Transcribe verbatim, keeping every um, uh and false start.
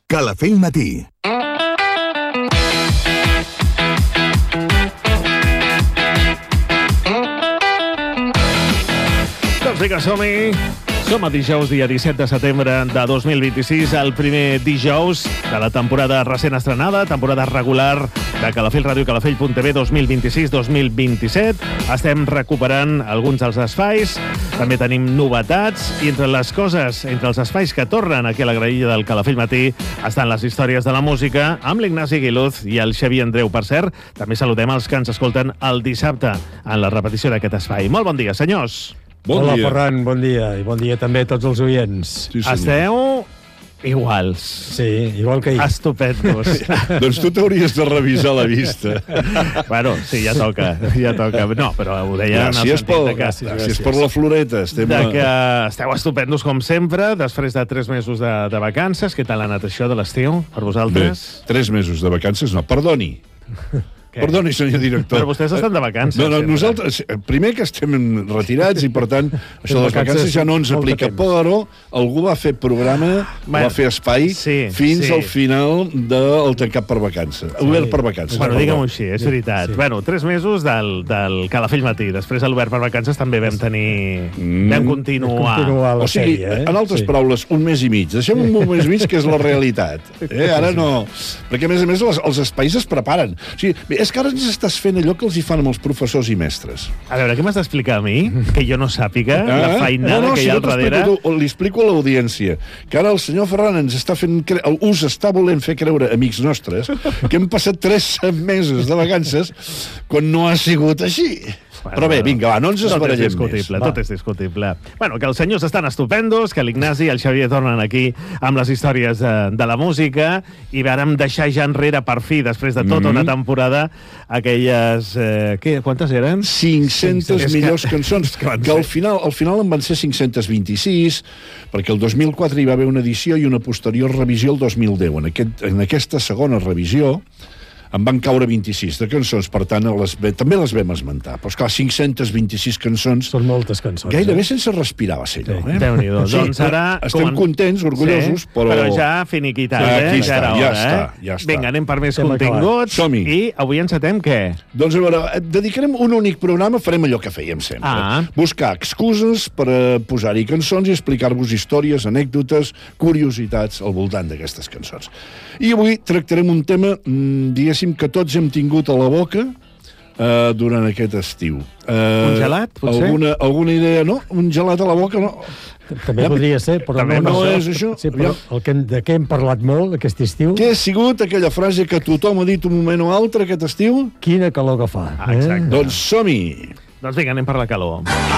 Calafell Matí. Doncs vinga, som-hi. Som a dijous, dia disset de setembre de dos mil vint-i-sis, el primer dijous de la temporada recent estrenada, temporada regular de Calafell Ràdio, calafell punt t v dos mil vint-i-sis dos mil vint-i-set. Estem recuperant alguns dels espais, també tenim novetats, i entre les coses, entre els espais que tornen aquí a la graella del Calafell Matí, estan les històries de la música, amb l'Ignasi Guiluz i el Xavi Andreu. Per cert, també saludem els que ens escolten el dissabte en la repetició d'aquest espai. Molt bon dia, senyors. Bon Hola, dia. Ferran, bon dia. I bon dia també a tots els oients. Sí, senyor. Esteu iguals. Sí, igual que ahir. Estupendos. Doncs tu t'hauries de revisar la vista. Bueno, sí, ja toca, ja toca. No, però ho deia en el Gràcies, sentit pel, de que, gràcies per la floreta. Estem de a... que esteu estupendos com sempre, després de tres mesos de, de vacances. Què tal ha anat això de l'estiu per Bé, vosaltres? tres mesos de vacances, no, perdoni. Què? Perdoni, senyor director. Però vostès estan de vacances. No, no, sempre. nosaltres, primer que estem retirats i, per tant, això de les vacances ja no ens molt de aplica, temps. però algú va fer programa, Bueno, va fer espai sí, fins sí. al final del tancat per vacances. Obert per vacances. Bueno, perdó. diguem-ho així, és veritat. Sí. Bueno, tres mesos del, del Calafell Matí. Després a l'Obert per Vacances també vam tenir... Mm. Vam continuar. Continuar la O sigui, sèrie, eh? en altres Sí. paraules, un mes i mig. Deixem un mes i mig, que és la realitat. Eh? Ara no... Perquè, a més a més, els, els espais es preparen. O sigui, bé, és que ara ens estàs fent allò que els hi fan amb els professors i mestres. A veure, què m'has d'explicar a mi? Que jo no sàpiga la feinada no, no, que si hi ha no al t'explico darrere. tu, li explico a l'audiència que ara el senyor Ferran ens està fent cre... us està volent fer creure, amics nostres, que hem passat tres mesos de vacances quan no ha sigut així. Bueno, Però bé, vinga, va, no ens tot és esbarallem més. discutible, tot és discutible. Bueno, que els senyors estan estupendos, que l'Ignasi i el Xavier tornen aquí amb les històries de, de la música, i vàrem deixar ja enrere per fi, després de tota Mm. una temporada, aquelles... Eh, què, quantes eren? cinc-centes És que- millors cançons, que van que al ser. final, al final en van ser cinc-centes vint-i-sis, perquè el dos mil quatre hi va haver una edició i una posterior revisió el dos mil deu. En, aquest, en aquesta segona revisió en van caure vint-i-sis de cançons, per tant, les, també les vam esmentar. Però, esclar, cinc-centes vint-i-sis cançons, Són moltes cançons. gairebé Eh? sense respirar va ser allò. Sí. Eh? Déu-n'hi-do. Doncs ara... Estem comen- contents, orgullosos, Sí, però... però ja finiquitat, Ja, eh? aquí Ja està, era ja hora, està, eh? ja està. Vinga, anem per més Estem continguts. Som-hi. I avui encetem què? Doncs a veure, et dedicarem un únic programa, farem allò que fèiem sempre. Ah. Buscar excuses per a posar-hi cançons i explicar-vos històries, anècdotes, curiositats al voltant d'aquestes cançons. I avui tractarem un tema, mmm, diguéssim, que tots hem tingut a la boca eh, durant aquest estiu. Eh, Un gelat, potser? Alguna, alguna idea, no? Un gelat a la boca, no? També Ja, podria ser, però també no, no no és això. Sí, però el que, de què hem parlat molt aquest estiu? Què ha sigut aquella frase que tothom ha dit un moment o altre aquest estiu? Quina calor que fa. Ah, exacte. Doncs som-hi! Doncs vinga, anem per la calor.